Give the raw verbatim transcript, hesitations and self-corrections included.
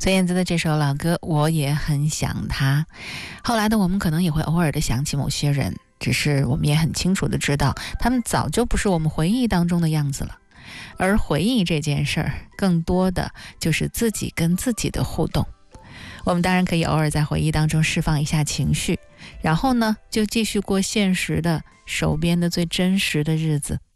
孙燕姿的这首老歌我也很想他。后来的我们可能也会偶尔的想起某些人，只是我们也很清楚的知道他们早就不是我们回忆当中的样子了。而回忆这件事儿更多的就是自己跟自己的互动。我们当然可以偶尔在回忆当中释放一下情绪，然后呢就继续过现实的手边的最真实的日子。